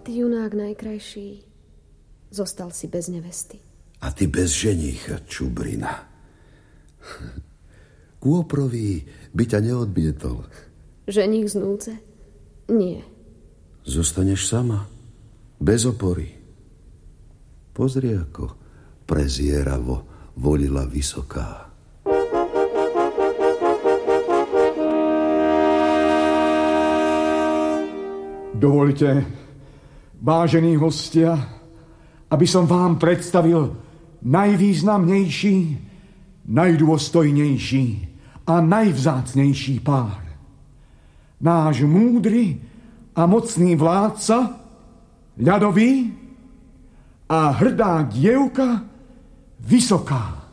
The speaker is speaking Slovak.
Ty, junák najkrajší, zostal si bez nevesty. A ty bez ženícha, čubrina. Kôprový by ťa neodmietol. Ženích z núdze? Nie. Zostaneš sama, bez opory. Pozri, ako prezieravo volila Vysoká. Dovoľte, vážení hostia, aby som vám predstavil najvýznamnejší, najdôstojnejší a najvzácnejší pár. Náš múdry a mocný vládca, ľadový, a hrdá dievka Vysoká.